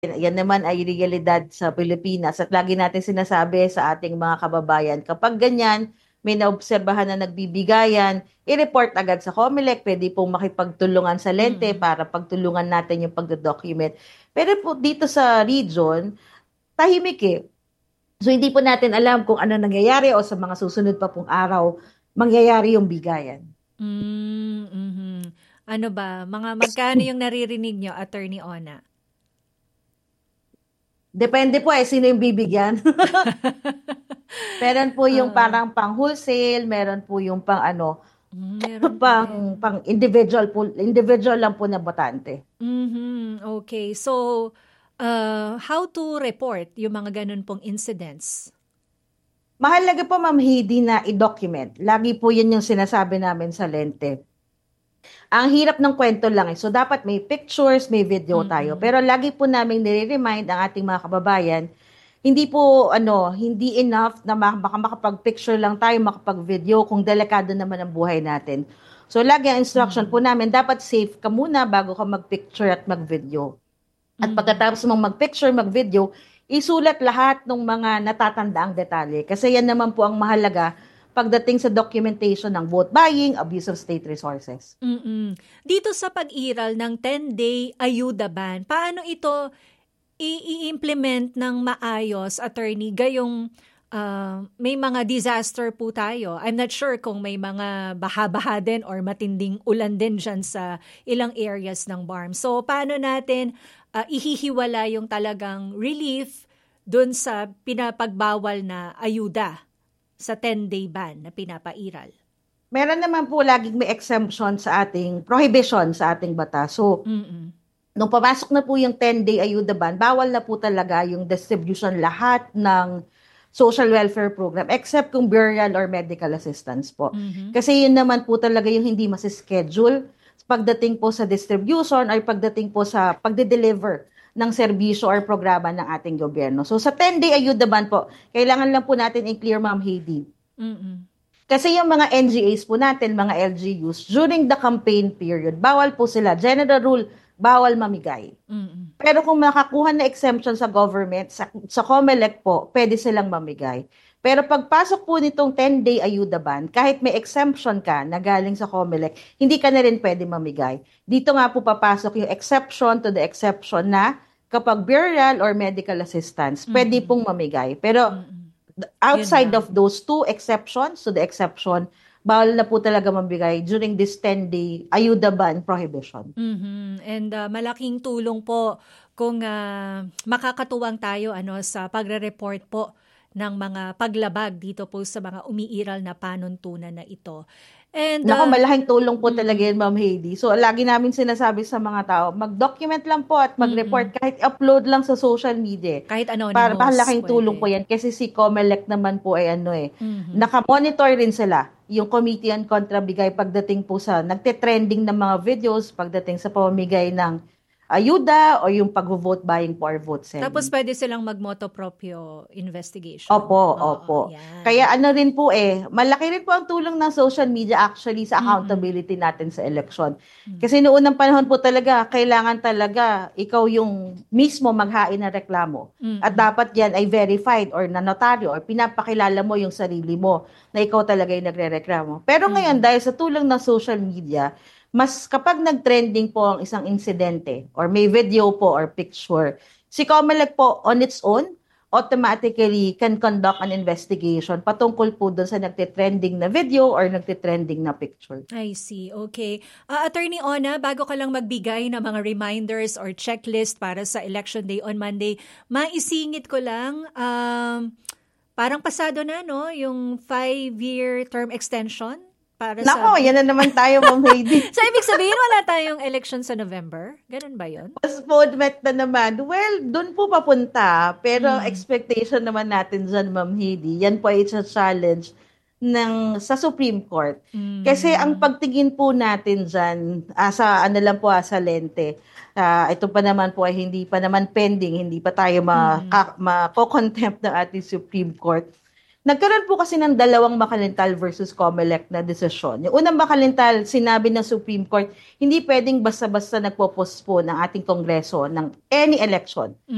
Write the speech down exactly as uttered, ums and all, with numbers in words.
yan naman ay realidad sa Pilipinas at lagi natin sinasabi sa ating mga kababayan, kapag ganyan, may naobserbahan na nagbibigayan, i-report agad sa COMELEC, pwede pong makipagtulungan sa lente Mm. para pagtulungan natin yung pagdodocument. Pero po dito sa region, tahimik eh. So hindi po natin alam kung ano nangyayari o sa mga susunod pa pong araw, mangyayari yung bigayan. Hmm, mhm. Ano ba, mga magkano yung naririnig nyo, Attorney Ona? Depende po eh, sino yung bibigyan. Meron po yung Oo. parang pang wholesale, meron po yung pang ano, Hmm, meron pa pang din. pang individual po, individual lang po na botante. Mhm, okay. So, uh, how to report yung mga ganun pong incidents? Mahalaga po, Ma'am Heidi, na i-document. Lagi po yun yung sinasabi namin sa lente. Ang hirap ng kwento lang eh. So, dapat may pictures, may video tayo. Mm. Pero lagi po namin nire-remind ang ating mga kababayan, hindi po, ano, hindi enough na mak- baka makapag-picture lang tayo, makapag-video kung delikado naman ang buhay natin. So, lagi ang instruction po Mm. namin, dapat safe ka muna bago ka mag-picture at mag-video. At Mhm. pagkatapos mong mag-picture, mag-video, isulat lahat ng mga natatandaang detalye. Kasi yan naman po ang mahalaga pagdating sa documentation ng vote buying, abuse of state resources. Mm. Dito sa pag-iral ng ten-day ayuda ban, paano ito i-implement ng maayos, attorney, gayong ah, may mga disaster po tayo. I'm not sure kung may mga baha-baha din or matinding ulan din dyan sa ilang areas ng B A R M. So, paano natin ah, ihihiwala yung talagang relief dun sa pinapagbawal na ayuda sa ten-day ban na pinapairal? Meron naman po laging may exemption sa ating prohibition sa ating batas. So, Mm-mm. nung papasok na po yung ten-day ayuda ban, bawal na po talaga yung distribution lahat ng social welfare program except kung burial or medical assistance po. Mhm. Kasi yun naman po talaga yung hindi masischedule pagdating po sa distribution or pagdating po sa pagde-deliver ng serbisyo or programa ng ating gobyerno. So sa ten-day ayuda ban po, kailangan lang po natin i-clear, Ma'am Heidi. Mm-mm. Kasi yung mga N G As po natin, mga L G Us, during the campaign period, bawal po sila. General rule, bawal mamigay. Mm-mm. Pero kung makakuha na exemption sa government, sa, sa COMELEC po, pwede silang mamigay. Pero pagpasok po nitong ten-day ayuda ban, kahit may exemption ka na galing sa COMELEC, hindi ka na rin pwede mamigay. Dito nga po papasok yung exception to the exception na kapag burial or medical assistance, pwede Mm-mm. pong mamigay. Pero Mm-mm. Yun outside lang. of those two exceptions to the exception, bawal na po talaga mabigay during this ten-day ayuda ban prohibition. Mhm. And ah, malaking tulong po kung ah, makakatuwang tayo ano sa pagre-report po ng mga paglabag dito po sa mga umiiral na panuntunan na ito. And Nako, ah, malaking tulong po talaga mm, yun, Ma'am Heidi. So, lagi namin sinasabi sa mga tao, mag-document lang po at mm, mag-report, kahit upload lang sa social media. kahit Para anonymous malaking tulong po pwede. yan. Kasi si COMELEC naman po ay ano eh, Mhm. nakamonitor rin sila yung Committee on Contrabigay pagdating po sa nagte-trending ng mga videos, pagdating sa pamamigay ng ayuda o yung pag-vote buying for vote Tapos selling. pwede silang magmoto proprio investigation. Opo, Oo, opo. Kaya yan. ano rin po eh, malaki rin po ang tulong ng social media actually sa Mm-mm. accountability natin sa election. Mm. Kasi noong unang panahon po talaga, kailangan talaga ikaw yung mismo maghain ng reklamo. At Mm-mm. dapat yan ay verified or na notaryo or pinapakilala mo yung sarili mo na ikaw talaga yung nagrereklamo. Pero ngayon, Mm-mm. dahil sa tulong ng social media, mas kapag nag-trending po ang isang insidente or may video po or picture, si COMELEC po on its own, automatically can conduct an investigation patungkol po doon sa nagtitrending na video or nagtitrending na picture. I see. Okay. Ah, Attorney Ona, bago ka lang magbigay ng mga reminders or checklist para sa Election Day on Monday, maisingit ko lang, um, parang pasado na, no? Yung five-year term extension para sa... Nako, yan na naman tayo, Ma'am Heidi. So, ibig sabihin, wala tayong election sa November? Ganun ba yun? Postponement na naman. Well, doon po papunta. Pero Mm. expectation naman natin dyan, Ma'am Heidi, yan po ay challenge ng sa Supreme Court. Kasi ang Mm. pagtingin po natin dyan, ah, sa ano lang po, ah, sa lente, ah, ito pa naman po ay hindi pa naman pending, hindi pa tayo Mm. ma- mako-contempt ng ating Supreme Court. Nagkaroon po kasi ng dalawang Makalintal versus COMELEC na desisyon. Yung unang Makalintal, sinabi ng Supreme Court, hindi pwedeng basta-basta nagpo-postpone ng ating Kongreso ng any election.